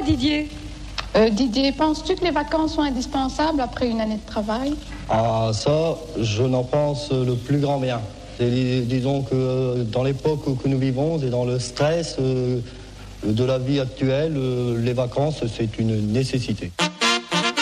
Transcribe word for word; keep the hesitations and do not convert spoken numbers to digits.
Didier? Euh, Didier, penses-tu que les vacances sont indispensables après une année de travail? Ah, ça, je n'en pense le plus grand bien. Et, disons que dans l'époque que nous vivons et dans le stress euh, de la vie actuelle, euh, les vacances, c'est une nécessité.